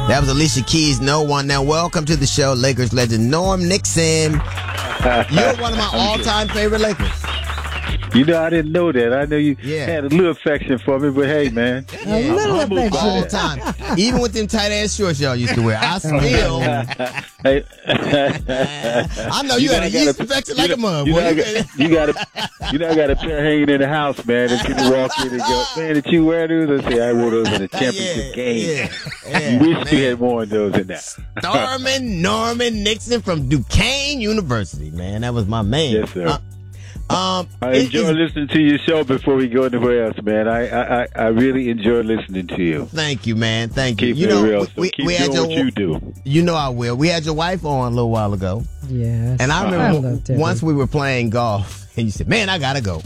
That was Alicia Keys, No One. Now, welcome to the show, Lakers legend Norm Nixon. You're one of my all-time favorite Lakers. You know, I didn't know that. I know you had a little affection for me, but hey, man. A little affection. All time. Even with them tight-ass shorts y'all used to wear. I still. Hey. I know you had a yeast infection like a mug. You got a pair hanging in the house, man, that you can walk in and go, man, did you wear those? I say, I wore those in the championship game. You wish you had worn those in that. Starman Norman Nixon from Duquesne University, man. That was my man. Yes, sir. I enjoy listening to your show before we go anywhere else, man. I really enjoy listening to you. Thank you, man. Thank you. Keep it real. So keep doing what you do. You know I will. We had your wife on a little while ago. Yes. And I remember once we were playing golf, and you said, man, I got to go.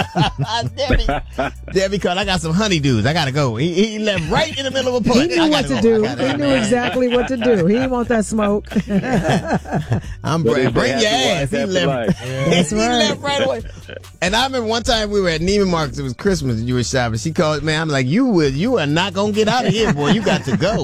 Debbie called, I got some honeydews. I got to go. He left right in the middle of a putt. He knew what to do. He knew exactly what to do. He didn't want that smoke. I'm bring your ass. He left. That's right. He left right away. And I remember one time we were at Neiman Marcus. It was Christmas and you were shopping. She called, man, I'm like, you are not going to get out of here, boy. You got to go.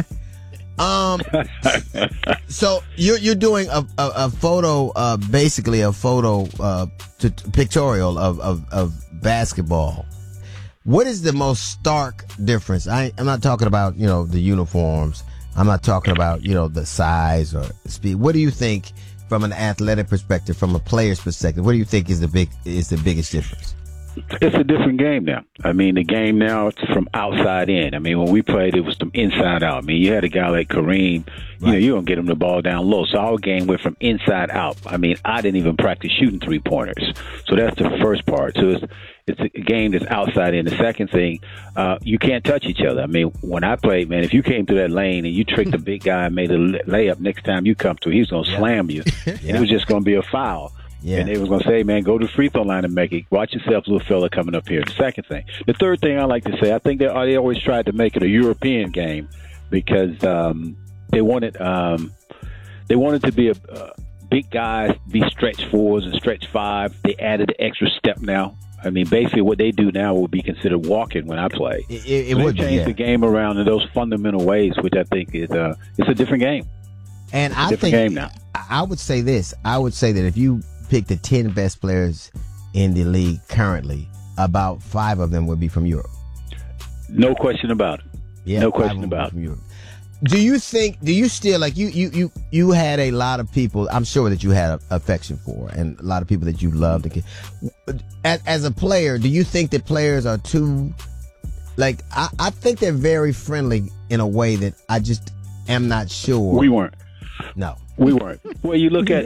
So you're doing a photo, basically a photo pictorial of basketball. What is the most stark difference? I'm not talking about the uniforms. I'm not talking about the size or speed. What do you think from an athletic perspective, from a player's perspective? What do you think is the biggest difference? It's a different game now. I mean, the game now it's from outside in. I mean, when we played, it was from inside out. I mean, you had a guy like Kareem, you don't get him the ball down low. So our game went from inside out. I mean, I didn't even practice shooting three-pointers. So that's the first part. So it's a game that's outside in. The second thing, you can't touch each other. I mean, when I played, man, if you came through that lane and you tricked a big guy and made a layup, next time you come through, he's going to slam you. And it was just going to be a foul. Yeah. And they were going to say, man, go to the free throw line and make it. Watch yourself, little fella coming up here. The second thing. The third thing I like to say, I think they always tried to make it a European game because they wanted to be a big guys, be stretch fours and stretch five. They added an extra step now. I mean, basically what they do now will be considered walking when I play. It would change the game around in those fundamental ways, which I think is it's a different game. And I think game now. I would say this. I would say that if you pick the 10 best players in the league currently, about 5 of them would be from Europe. No question about it. Yeah, no question about it. Do you still, like, you had a lot of people, I'm sure that you had affection for, and a lot of people that you loved. As a player, do you think that players are too, like, I think they're very friendly in a way that I just am not sure. We weren't. No. We weren't. Well, you look at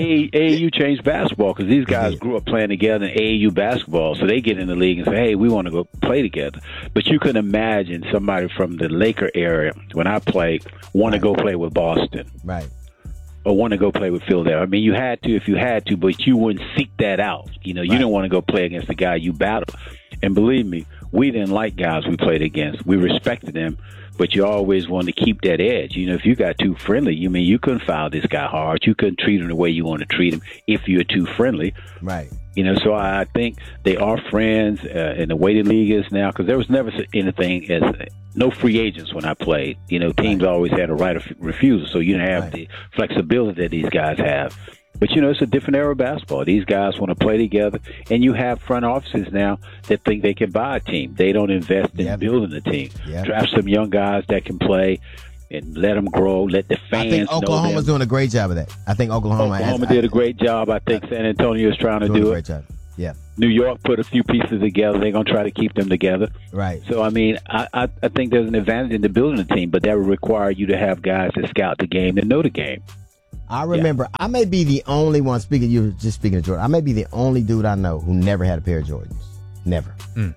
AAU changed basketball because these guys grew up playing together in AAU basketball, so they get in the league and say, hey, we want to go play together. But you can imagine somebody from the Laker area, when I played, want to go play with Boston. Right. Or want to go play with Philadelphia. I mean, you had to if you had to, but you wouldn't seek that out. You didn't want to go play against the guy you battled. And believe me, we didn't like guys we played against. We respected them. But you always want to keep that edge. If you got too friendly, you couldn't foul this guy hard. You couldn't treat him the way you want to treat him if you're too friendly. Right. So I think they are friends in the way the league is now, because there was never anything as no free agents when I played. Teams always had a right of refusal, so you didn't have the flexibility that these guys have. But, it's a different era of basketball. These guys want to play together, and you have front offices now that think they can buy a team. They don't invest in building a team. Draft some young guys that can play and let them grow, let the fans know. I think Oklahoma's doing a great job of that. I think Oklahoma did a great job. I think San Antonio is trying to do a great job. Yeah. New York put a few pieces together. They're going to try to keep them together. Right. So, I mean, I think there's an advantage in the building a team, but that would require you to have guys that scout the game and know the game. I remember, I may be the only one, you were just speaking of Jordan, I may be the only dude I know who never had a pair of Jordans. Never.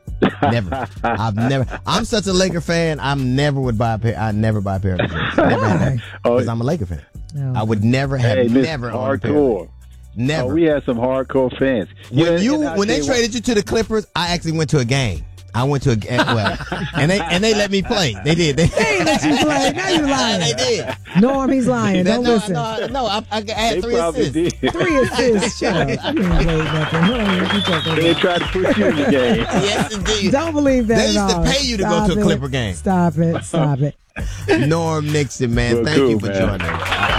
Never. I'm such a Laker fan, I never buy a pair of Jordans. Never had that, because I'm a Laker fan. I would never have, never owned a pair of Jordans. Never. We had some hardcore fans. When they traded you to the Clippers, I actually went to a game. I went to and they let me play. They did. They ain't let you play. Now you lying. They did. Norm, he's lying. Don't listen. No, I had 3 assists. Did. 3 assists. Shut up. You ain't played nothing. They tried to put you in the game. Yes, indeed. Don't believe that. They used to pay you to go to a Clipper game. Stop it. Norm Nixon, man. Well, Thank cool, you for man. joining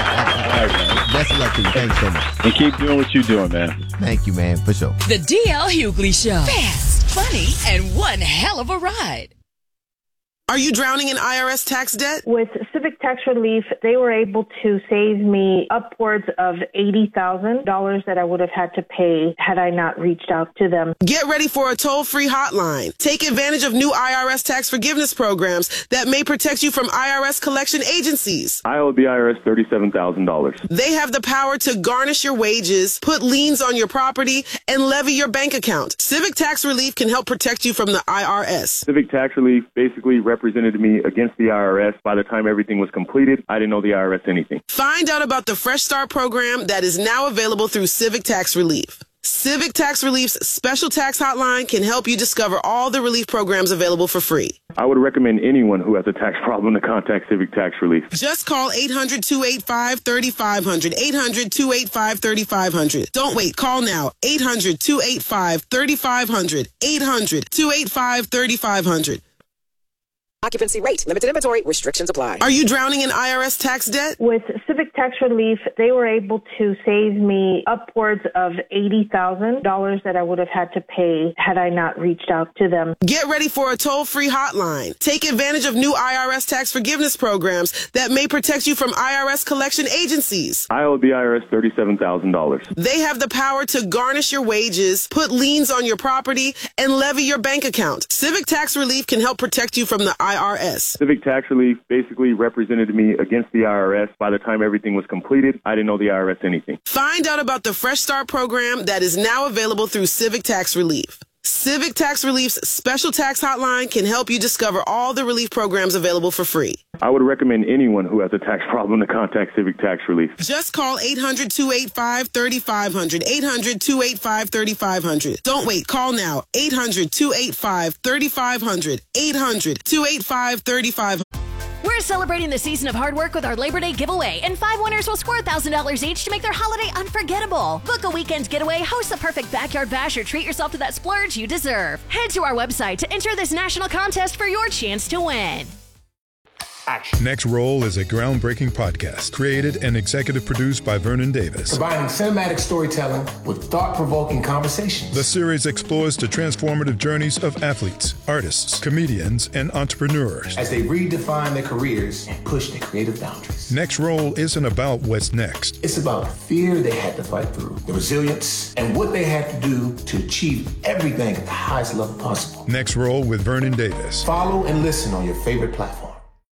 us. Best of luck to you. Thanks so much. And keep doing what you're doing, man. Thank you, man, for sure. The DL Hughley Show. Fast, funny, and one hell of a ride. Are you drowning in IRS tax debt? With Civic Tax Relief, they were able to save me upwards of $80,000 that I would have had to pay had I not reached out to them. Get ready for a toll-free hotline. Take advantage of new IRS tax forgiveness programs that may protect you from IRS collection agencies. I owe the IRS $37,000. They have the power to garnish your wages, put liens on your property, and levy your bank account. Civic Tax Relief can help protect you from the IRS. Civic Tax Relief basically represented me against the IRS. By the time everything was completed, I didn't owe the IRS anything. Find out about the Fresh Start program that is now available through Civic Tax Relief. Civic Tax Relief's special tax hotline can help you discover all the relief programs available for free. I would recommend anyone who has a tax problem to contact Civic Tax Relief. Just call 800-285-3500, 800-285-3500. Don't wait. Call now. 800-285-3500, 800-285-3500. Occupancy rate, limited inventory, restrictions apply. Are you drowning in IRS tax debt? With Civic Tax Relief, they were able to save me upwards of $80,000 that I would have had to pay had I not reached out to them. Get ready for a toll-free hotline. Take advantage of new IRS tax forgiveness programs that may protect you from IRS collection agencies. I owe the IRS $37,000. They have the power to garnish your wages, put liens on your property, and levy your bank account. Civic Tax Relief can help protect you from the IRS. Civic Tax Relief basically represented me against the IRS. By the time everything was completed, I didn't owe the IRS anything. Find out about the Fresh Start program that is now available through Civic Tax Relief. Civic Tax Relief's special tax hotline can help you discover all the relief programs available for free. I would recommend anyone who has a tax problem to contact Civic Tax Relief. Just call 800-285-3500, 800-285-3500. Don't wait. Call now. 800-285-3500, 800-285-3500. We're celebrating the season of hard work with our Labor Day giveaway, and 5 winners will score $1,000 each to make their holiday unforgettable. Book a weekend getaway, host the perfect backyard bash, or treat yourself to that splurge you deserve. Head to our website to enter this national contest for your chance to win. Next Roll is a groundbreaking podcast created and executive produced by Vernon Davis. Combining cinematic storytelling with thought-provoking conversations. The series explores the transformative journeys of athletes, artists, comedians, and entrepreneurs as they redefine their careers and push their creative boundaries. Next Roll isn't about what's next. It's about the fear they had to fight through, the resilience, and what they had to do to achieve everything at the highest level possible. Next Roll with Vernon Davis. Follow and listen on your favorite platform.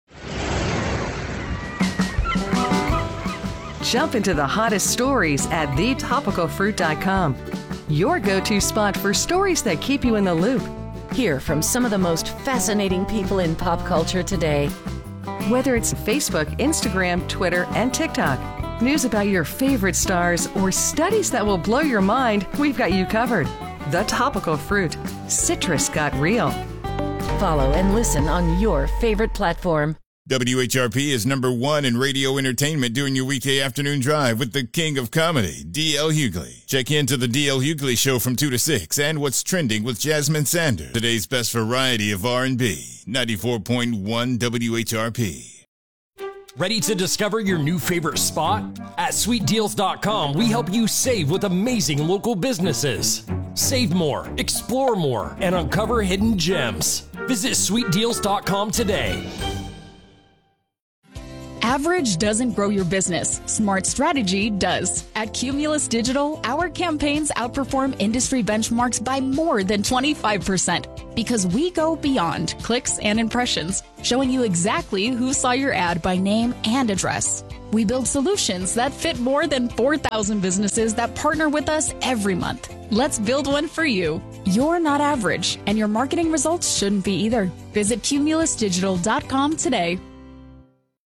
Jump into the hottest stories at thetopicalfruit.com. Your go-to spot for stories that keep you in the loop. Hear from some of the most fascinating people in pop culture today. Whether it's Facebook, Instagram, Twitter, and TikTok, news about your favorite stars, or studies that will blow your mind, we've got you covered. The Topical Fruit. Citrus got real. Follow and listen on your favorite platform. WHRP is #1 in radio entertainment during your weekday afternoon drive with the king of comedy, DL Hughley. Check into the DL Hughley Show from 2 to 6 and What's Trending with Jasmine Sanders. Today's best variety of R&B, 94.1 WHRP. Ready to discover your new favorite spot? At SweetDeals.com, we help you save with amazing local businesses. Save more, explore more, and uncover hidden gems. Visit SweetDeals.com today. Average doesn't grow your business. Smart strategy does. At Cumulus Digital, our campaigns outperform industry benchmarks by more than 25% because we go beyond clicks and impressions, showing you exactly who saw your ad by name and address. We build solutions that fit more than 4,000 businesses that partner with us every month. Let's build one for you. You're not average, and your marketing results shouldn't be either. Visit cumulusdigital.com today.